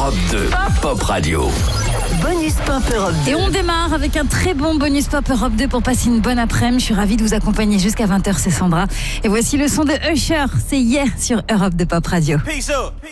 Europe 2, Pop Radio. Bonus Pop Europe 2. Et on démarre avec un très bon Bonus Pop Europe 2 pour passer une bonne après-midi. Je suis ravie de vous accompagner jusqu'à 20h, c'est Sandra. Et voici le son de Usher, c'est hier sur Europe 2 Pop Radio. Peace up.